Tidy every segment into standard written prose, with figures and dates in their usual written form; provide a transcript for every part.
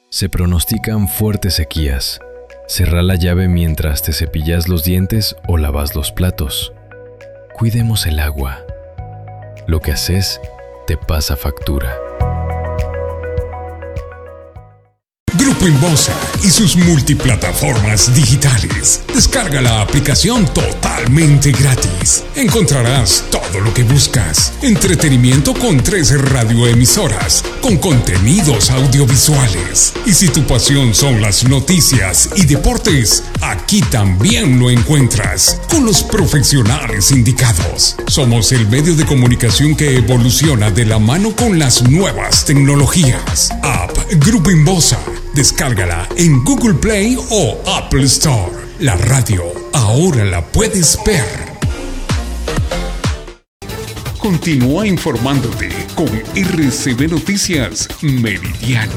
Se pronostican fuertes sequías. Cerrá la llave mientras te cepillas los dientes o lavas los platos. Cuidemos el agua. Lo que haces te pasa factura. Grupo Inbosa y sus multiplataformas digitales. Descarga la aplicación totalmente gratis. Encontrarás todo lo que buscas. Entretenimiento con 3 radioemisoras, con contenidos audiovisuales. Y si tu pasión son las noticias y deportes, aquí también lo encuentras, con los profesionales indicados. Somos el medio de comunicación que evoluciona de la mano con las nuevas tecnologías. App Grupo Inbosa. Descárgala en Google Play o Apple Store. La radio ahora la puedes ver. Continúa informándote con RCB Noticias Meridiano.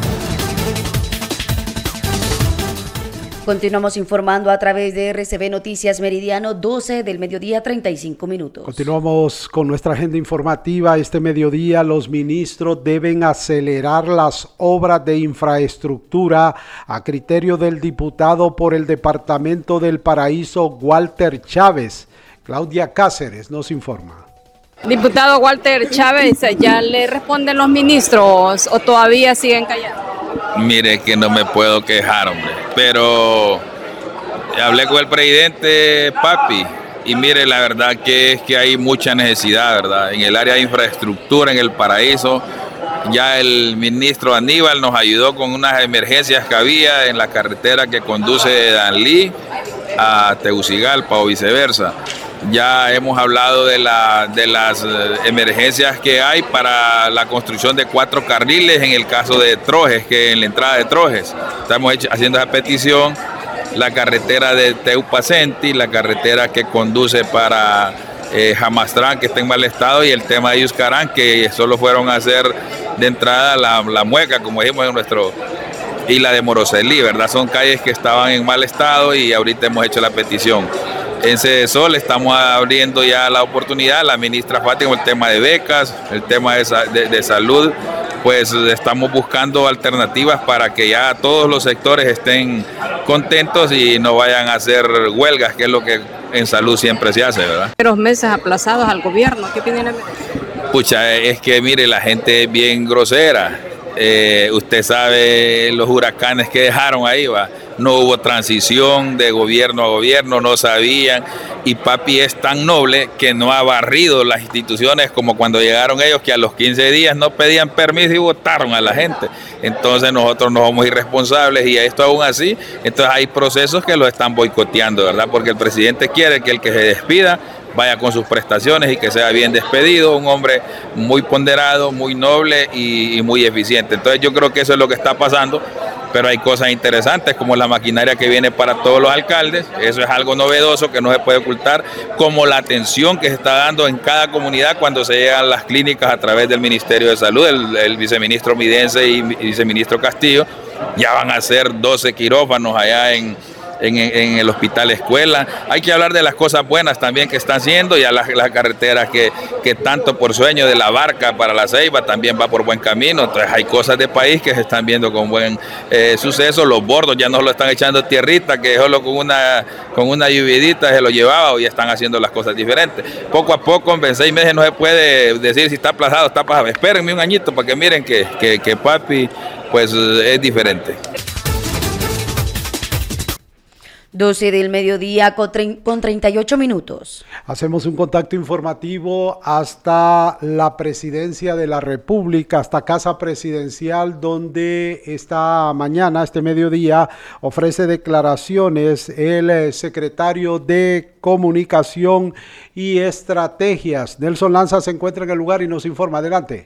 Continuamos informando a través de RCB Noticias Meridiano, 12 del mediodía, 35 minutos. Continuamos con nuestra agenda informativa. Este mediodía los ministros deben acelerar las obras de infraestructura a criterio del diputado por el Departamento del Paraíso, Walter Chávez. Claudia Cáceres nos informa. Diputado Walter Chávez, ¿ya le responden los ministros o todavía siguen callados? Mire que no me puedo quejar, hombre, pero hablé con el presidente Papi y mire, la verdad que es que hay mucha necesidad, ¿verdad? En el área de infraestructura, en el Paraíso, ya el ministro Aníbal nos ayudó con unas emergencias que había en la carretera que conduce de Danlí a Tegucigalpa o viceversa. Ya hemos hablado de las emergencias que hay para la construcción de 4 carriles en el caso de Trojes, que en la entrada de Trojes. Estamos haciendo esa petición, la carretera de Teupacenti, la carretera que conduce para Jamastrán, que está en mal estado, y el tema de Yuscarán, que solo fueron a hacer de entrada la mueca, como dijimos en nuestro... y la de Moroselí, ¿verdad? Son calles que estaban en mal estado y ahorita hemos hecho la petición. En Cedesol estamos abriendo ya la oportunidad, la ministra Fátima, el tema de becas, el tema de salud, pues estamos buscando alternativas para que ya todos los sectores estén contentos y no vayan a hacer huelgas, que es lo que en salud siempre se hace, ¿verdad? Los meses aplazados al gobierno, ¿qué opinan? Pucha, es que mire, la gente es bien grosera. Usted sabe los huracanes que dejaron ahí, va. No hubo transición de gobierno a gobierno, no sabían, y Papi es tan noble que no ha barrido las instituciones como cuando llegaron ellos, que a los 15 días no pedían permiso y votaron a la gente. Entonces nosotros no somos irresponsables y esto aún así, entonces hay procesos que lo están boicoteando, ¿verdad? Porque el presidente quiere que el que se despida vaya con sus prestaciones y que sea bien despedido, un hombre muy ponderado, muy noble y muy eficiente. Entonces yo creo que eso es lo que está pasando, pero hay cosas interesantes como la maquinaria que viene para todos los alcaldes, eso es algo novedoso que no se puede ocultar, como la atención que se está dando en cada comunidad cuando se llegan las clínicas a través del Ministerio de Salud, el viceministro Midense y viceministro Castillo, ya van a ser 12 quirófanos allá en el hospital escuela. Hay que hablar de las cosas buenas también que están haciendo, ya las carreteras que tanto por sueño de la Barca para la Ceiba también va por buen camino. Entonces hay cosas de país que se están viendo con buen suceso. Los bordos ya no lo están echando tierrita, que solo con una lluvidita se lo llevaba, y ya están haciendo las cosas diferentes. Poco a poco, en 6 meses no se puede decir si está aplazado o está pasado. Espérenme un añito para que miren que Papi pues es diferente. 12 del mediodía con 38 minutos. Hacemos un contacto informativo hasta la Presidencia de la República, hasta Casa Presidencial, donde esta mañana, este mediodía, ofrece declaraciones el secretario de Comunicación y Estrategias. Nelson Lanza se encuentra en el lugar y nos informa. Adelante.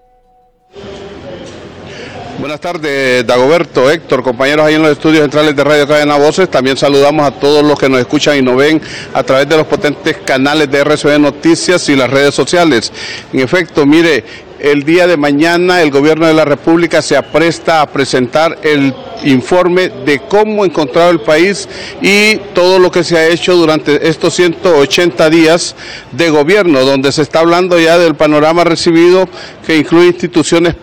Buenas tardes, Dagoberto, Héctor, compañeros ahí en los estudios centrales de Radio Cadena Voces. También saludamos a todos los que nos escuchan y nos ven a través de los potentes canales de RCB Noticias y las redes sociales. En efecto, mire, el día de mañana el Gobierno de la República se apresta a presentar el informe de cómo ha encontrado el país y todo lo que se ha hecho durante estos 180 días de gobierno, donde se está hablando ya del panorama recibido, que incluye instituciones